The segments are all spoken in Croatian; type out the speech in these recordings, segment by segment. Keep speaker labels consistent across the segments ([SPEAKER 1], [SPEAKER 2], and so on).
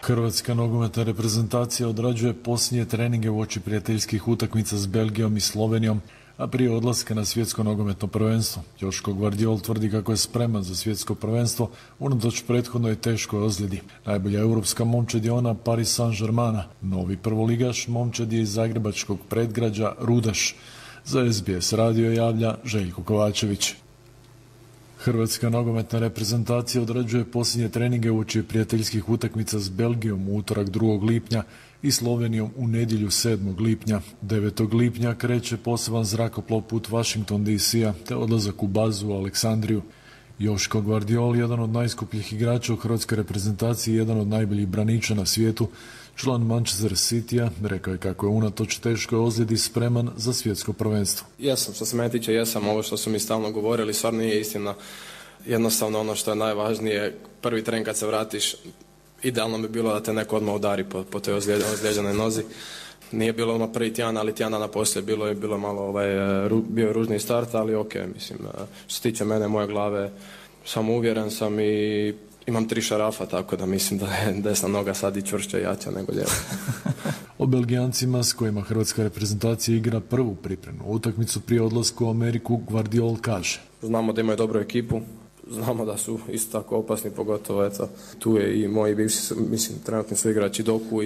[SPEAKER 1] Hrvatska nogometna reprezentacija odrađuje posljednje treninge uoči prijateljskih utakmica s Belgijom i Slovenijom, a prije odlaska na svjetsko nogometno prvenstvo. Joško Gvardiol tvrdi kako je spreman za svjetsko prvenstvo unatoč prethodnoj teškoj ozljedi. Najbolja europska momčad je ona Paris Saint-Germaina. Novi prvoligaš momčad je iz zagrebačkog predgrađa Rudaš. Za SBS radio javlja Željko Kovačević. Hrvatska nogometna reprezentacija odrađuje posljednje treninge uoči prijateljskih utakmica s Belgijom u utorak 2. lipnja i Slovenijom u nedjelju 7. lipnja. 9. lipnja kreće poseban zrakoplov put Washington DC-a te odlazak u bazu u Aleksandriju. Joško Gvardiol, jedan od najskupljih igrača u hrvatskoj reprezentaciji i jedan od najboljih braniča na svijetu, član Manchester City-a, rekao je kako je unatoč teškoj ozljedi spreman za svjetsko prvenstvo.
[SPEAKER 2] Jesam, što se mene tiče, jesam. Ovo što su mi stalno govorili stvarno nije istina. Jednostavno ono što je najvažnije, prvi tren kad se vratiš, idealno bi bilo da te neko odmah udari po toj ozlijeđenoj nozi. Nije bilo ono prvi tjedan, ali tjedan dana poslije bilo malo bio je ružni start, ali ok, mislim, što se tiče mene, moje glave, samo uvjeren sam i imam 3 šarafa, tako da mislim da je desna noga sad i čvršća i jača nego lijeva.
[SPEAKER 1] O Belgijancima s kojima hrvatska reprezentacija igra prvu pripremnu utakmicu prije odlaska u Ameriku, Gvardiol kaže:
[SPEAKER 2] Znamo da imaju dobru ekipu, znamo da su isto tako opasni, pogotovo eto, tu je i moji bivši, mislim, trenutni su igrači Doku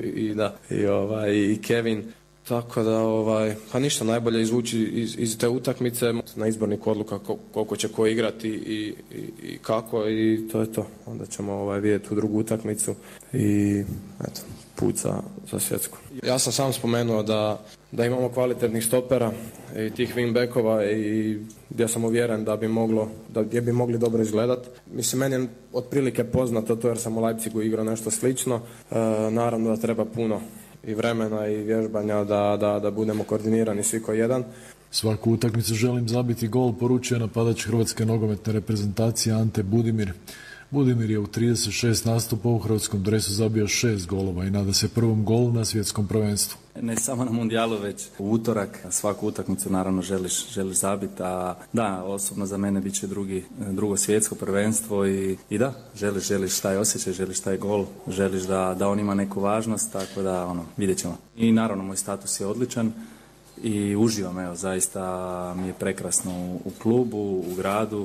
[SPEAKER 2] i Kevin. Tako da, pa ništa, najbolje izvući iz te utakmice na izbornik odluka koliko će ko igrati i kako, i to je to. Onda ćemo vidjeti u drugu utakmicu i eto, put za svjetsku. Ja sam sam spomenuo da imamo kvalitetnih stopera i tih wingbackova i gdje sam uvjeren gdje bi mogli dobro izgledati. Mislim, meni je otprilike poznato to jer sam u Leipzigu igrao nešto slično. Naravno da treba puno i vremena i vježbanja da budemo koordinirani svi ko jedan.
[SPEAKER 1] Svaku utakmicu želim zabiti gol, poručuje napadač hrvatske nogometne reprezentacije Ante Budimir. Budimir je u 36 nastupa u hrvatskom dresu zabio 6 golova i nada se prvom golu na svjetskom prvenstvu.
[SPEAKER 3] Ne samo na mundijalu, već u utorak. Svaku utakmicu naravno želiš zabiti, a da, osobno za mene bit će drugo svjetsko prvenstvo i da, želiš taj osjećaj, želiš taj gol, želiš da on ima neku važnost, tako da vidjet ćemo. I naravno moj status je odličan i uživam, zaista mi je prekrasno u klubu, u gradu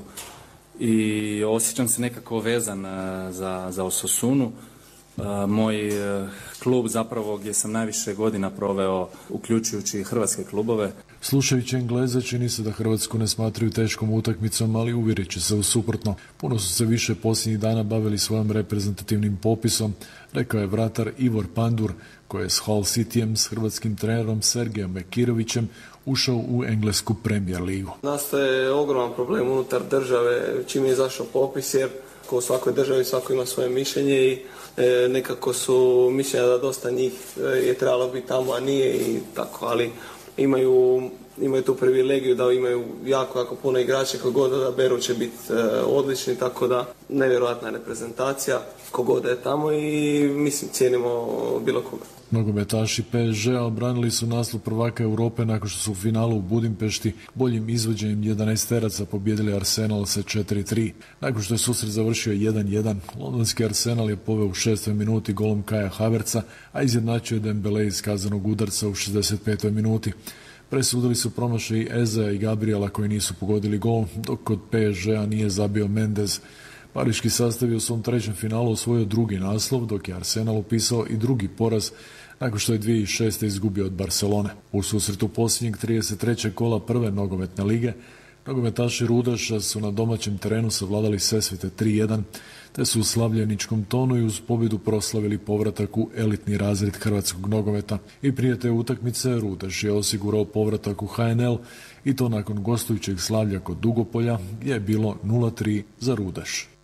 [SPEAKER 3] i osjećam se nekako vezan za Osasunu. Moj klub zapravo gdje sam najviše godina proveo uključujući hrvatske klubove.
[SPEAKER 1] Slušajući Engleze, čini se da Hrvatsku ne smatraju teškom utakmicom, ali uvjerit će se u suprotno. Puno su se više posljednjih dana bavili svojim reprezentativnim popisom, rekao je vratar Ivor Pandur, koji je s Hull Cityjem s hrvatskim trenerom Sergejom Mekirovićem ušao u englesku Premier ligu.
[SPEAKER 4] Nastaje ogroman problem unutar države čim je izašao popis, jer u svakoj državi svako ima svoje mišljenje i nekako su mišljenja da dosta njih je trebalo biti tamo, a nije i tako, ali imaju tu privilegiju da imaju jako puno igrača, kogod da beru će biti odlični, tako da nevjerojatna reprezentacija kogod je tamo i mislim cijenimo bilo koga.
[SPEAKER 1] Nogometaši PSG-a obranili su naslov prvaka Europe nakon što su u finalu u Budimpešti boljim izvođenjem 11-teraca pobijedili Arsenal sa 4-3. Nakon što je susret završio 1-1, londonski Arsenal je poveo u 6. minuti golom Kaja Havertza, a izjednačio je Dembele iz kazanog udarca u 65. minuti. Presudili su promašaji Ezea i Gabriela koji nisu pogodili gol, dok kod PSG-a nije zabio Mendez. Pariški sastav je u svom trećem finalu osvojio drugi naslov, dok je Arsenal upisao i drugi poraz nakon što je 2006. izgubio od Barcelone. U susretu posljednjeg 33. kola prve nogometne lige, nogometaši Rudaša su na domaćem terenu savladali Sesvete 3-1, te su u slavljeničkom tonu i uz pobjedu proslavili povratak u elitni razred hrvatskog nogometa. I prije te utakmice Rudaš je osigurao povratak u HNL i to nakon gostujućeg slavlja kod Dugopolja gdje je bilo 0-3 za Rudaš.